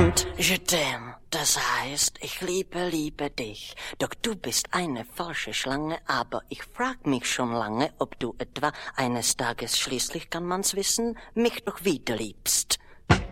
und je t'aime. Das heißt, ich liebe dich. Doch du bist eine falsche Schlange, aber ich frag mich schon lange, ob du etwa eines Tages, schließlich kann man's wissen, mich doch wieder liebst.